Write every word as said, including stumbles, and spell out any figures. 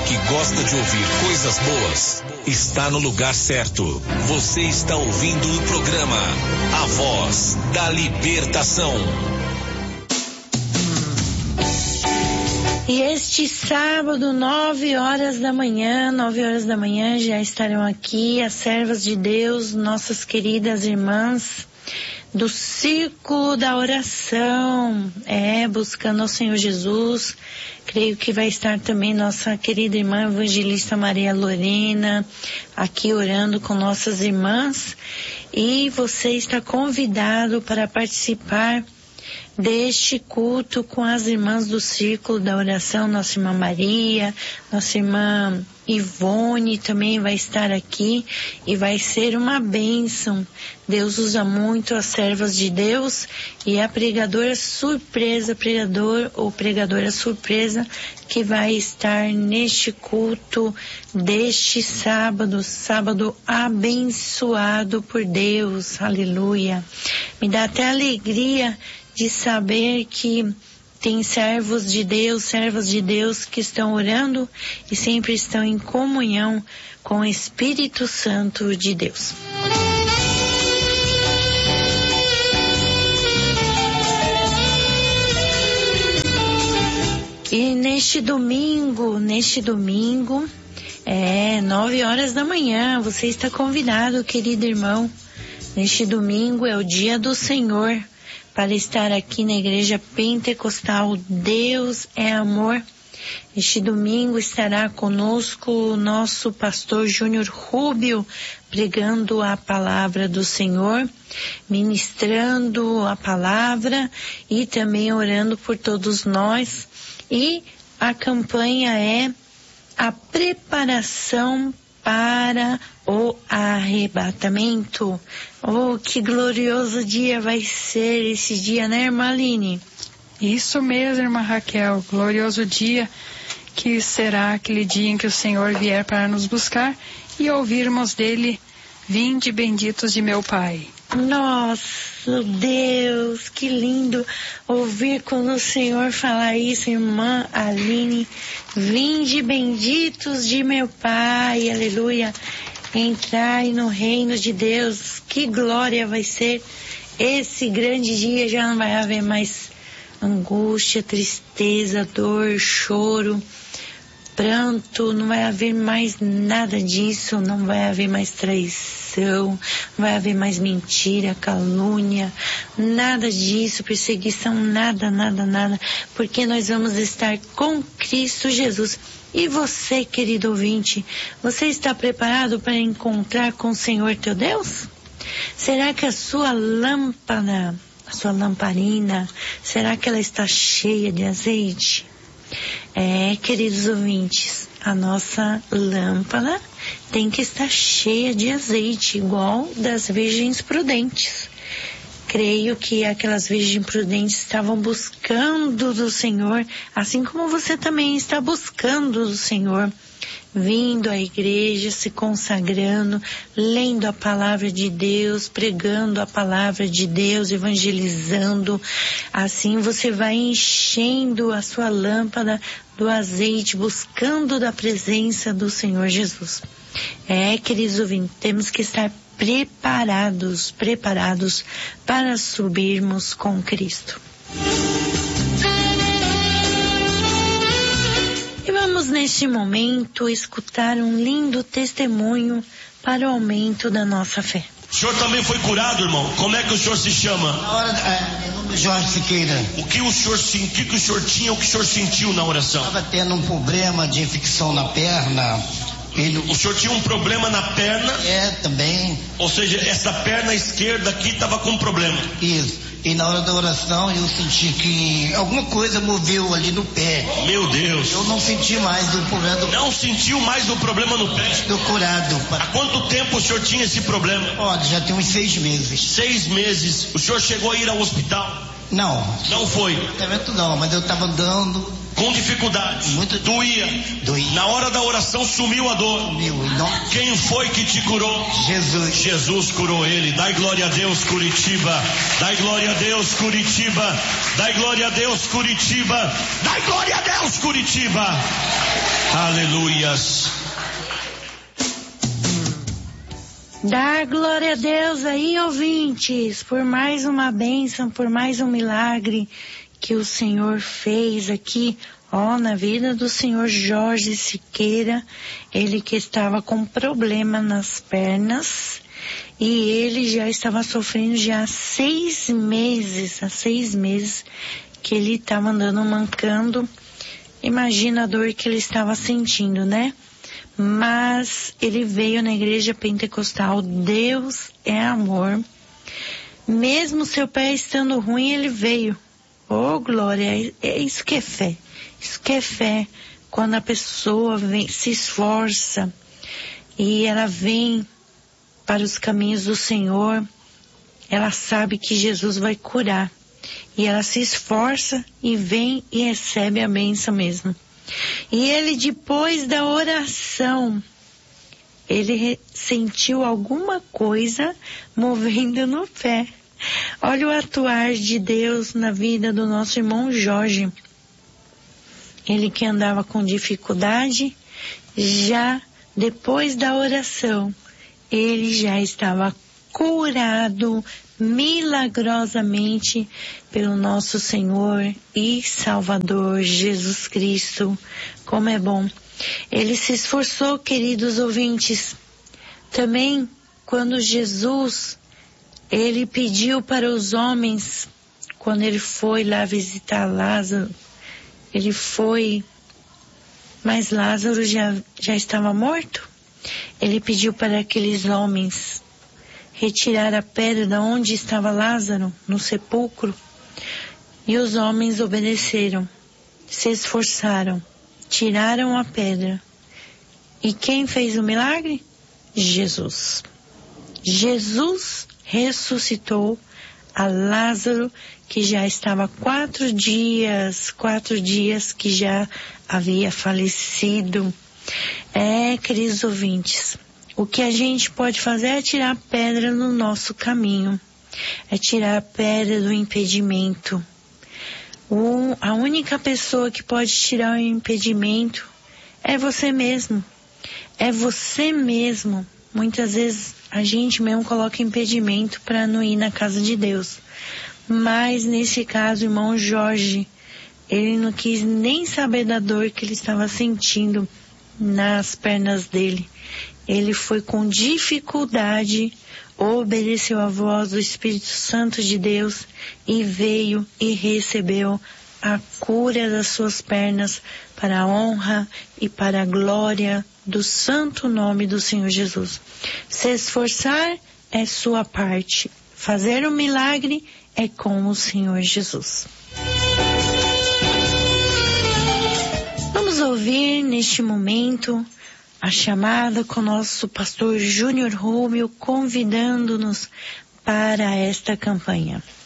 que gosta de ouvir coisas boas está no lugar certo. Você está ouvindo o programa A Voz da Libertação. E este sábado, nove horas da manhã, nove horas da manhã, já estarão aqui as servas de Deus, nossas queridas irmãs do Círculo da Oração, é, buscando ao Senhor Jesus. Creio que vai estar também nossa querida irmã evangelista Maria Lorena, aqui orando com nossas irmãs. E você está convidado para participar deste culto com as irmãs do Círculo da Oração, nossa irmã Maria, nossa irmã Ivone também vai estar aqui e vai ser uma bênção. Deus usa muito as servas de Deus e a pregadora surpresa, pregador ou pregadora surpresa que vai estar neste culto deste sábado, sábado abençoado por Deus, aleluia. Me dá até alegria de saber que tem servos de Deus, servas de Deus que estão orando e sempre estão em comunhão com o Espírito Santo de Deus. E neste domingo, neste domingo, é nove horas da manhã, você está convidado, querido irmão. Neste domingo é o dia do Senhor, para estar aqui na Igreja Pentecostal Deus é Amor. Este domingo estará conosco o nosso pastor Júnior Rubio, pregando a palavra do Senhor, ministrando a palavra e também orando por todos nós. E a campanha é a preparação para o arrebatamento. Oh, que glorioso dia vai ser esse dia, né, irmã Aline? Isso mesmo, irmã Raquel, glorioso dia que será aquele dia em que o Senhor vier para nos buscar e ouvirmos dele: vinde benditos de meu Pai. Nossa, Deus, que lindo ouvir quando o Senhor falar isso, irmã Aline. Vinde benditos de meu Pai, aleluia. Entrai no reino de Deus, que glória vai ser esse grande dia. Já não vai haver mais angústia, tristeza, dor, choro, pranto, não vai haver mais nada disso, não vai haver mais traição, não vai haver mais mentira, calúnia, nada disso, perseguição, nada, nada, nada, porque nós vamos estar com Cristo Jesus. E você, querido ouvinte, você está preparado para encontrar com o Senhor teu Deus? Será que a sua lâmpada, a sua lamparina, será que ela está cheia de azeite? É, queridos ouvintes, a nossa lâmpada tem que estar cheia de azeite, igual das virgens prudentes. Creio que aquelas virgens prudentes estavam buscando do Senhor, assim como você também está buscando do Senhor, vindo à igreja, se consagrando, lendo a palavra de Deus, pregando a palavra de Deus, evangelizando. Assim você vai enchendo a sua lâmpada do azeite, buscando da presença do Senhor Jesus. É, queridos ouvintes, temos que estar preparados, preparados para subirmos com Cristo. E vamos neste momento escutar um lindo testemunho para o aumento da nossa fé. O senhor também foi curado, irmão? Como é que o senhor se chama? Na hora, é, meu nome é Jorge Siqueira. O que o senhor sentiu, o que o senhor tinha, o que o senhor sentiu na oração? Estava tendo um problema de infecção na perna. Ele... O senhor tinha um problema na perna? É, também. Ou seja, essa perna esquerda aqui estava com um problema. Isso. E na hora da oração eu senti que alguma coisa moveu ali no pé. Meu Deus. Eu não senti mais do problema. Do... Não sentiu mais do problema no pé? Estou curado. Há quanto tempo o senhor tinha esse problema? Olha, já tem uns seis meses. Seis meses. O senhor chegou a ir ao hospital? Não. Não foi? Tratamento não, mas eu estava andando, com dificuldade, Muito... doía. Doía. Na hora da oração sumiu a dor. Sumiu. Não... Quem foi que te curou? Jesus. Jesus curou ele. Dai glória a Deus, Curitiba. Dai glória a Deus, Curitiba. Dai glória a Deus, Curitiba. Dai glória a Deus, Curitiba. Aleluias. Dar glória a Deus aí, ouvintes, por mais uma bênção, por mais um milagre que o Senhor fez aqui, ó, na vida do senhor Jorge Siqueira, ele que estava com problema nas pernas e ele já estava sofrendo já há seis meses, há seis meses que ele estava andando mancando. Imagina a dor que ele estava sentindo, né? Mas ele veio na igreja pentecostal. Deus é amor. Mesmo seu pé estando ruim, ele veio. Oh, glória, é isso que é fé. Isso que é fé. Quando a pessoa vem, se esforça e ela vem para os caminhos do Senhor, ela sabe que Jesus vai curar. E ela se esforça e vem e recebe a bênção mesmo. E ele, depois da oração, ele sentiu alguma coisa movendo no pé. Olha o atuar de Deus na vida do nosso irmão Jorge. Ele que andava com dificuldade, já depois da oração, ele já estava curado milagrosamente pelo nosso Senhor e Salvador Jesus Cristo. Como é bom. Ele se esforçou, queridos ouvintes. Também quando Jesus, ele pediu para os homens, quando ele foi lá visitar Lázaro, ele foi, mas Lázaro já, já estava morto. Ele pediu para aqueles homens retirar a pedra de onde estava Lázaro, no sepulcro. E os homens obedeceram, se esforçaram, tiraram a pedra. E quem fez o milagre? Jesus. Jesus ressuscitou a Lázaro, que já estava quatro dias, quatro dias que já havia falecido. É, queridos ouvintes, o que a gente pode fazer é tirar a pedra no nosso caminho, é tirar a pedra do impedimento. O, a única pessoa que pode tirar o impedimento é você mesmo, é você mesmo. Muitas vezes a gente mesmo coloca impedimento para não ir na casa de Deus. Mas nesse caso, o irmão Jorge, ele não quis nem saber da dor que ele estava sentindo nas pernas dele. Ele foi com dificuldade, obedeceu à voz do Espírito Santo de Deus e veio e recebeu a cura das suas pernas para a honra e para a glória do santo nome do Senhor Jesus. Se esforçar é sua parte. Fazer um milagre é com o Senhor Jesus. Vamos ouvir neste momento a chamada com o nosso pastor Júnior Rubio, convidando-nos para esta campanha.